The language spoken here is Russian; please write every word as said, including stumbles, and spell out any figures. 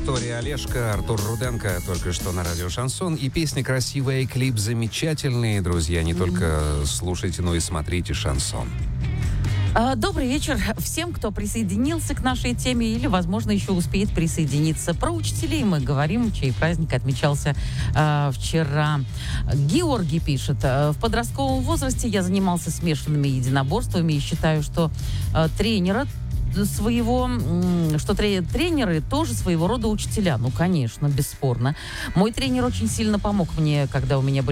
Виктория Олешко, Артур Руденко только что на радио «Шансон». И песня красивая, и клип замечательный. Друзья, не только слушайте, но и смотрите «Шансон». Добрый вечер всем, кто присоединился к нашей теме или, возможно, еще успеет присоединиться. Про учителей мы говорим, чей праздник отмечался э, вчера. Георгий пишет: в подростковом возрасте я занимался смешанными единоборствами и считаю, что э, тренера своего, что тренеры тоже своего рода учителя. Ну, конечно, бесспорно. Мой тренер очень сильно помог мне, когда у меня были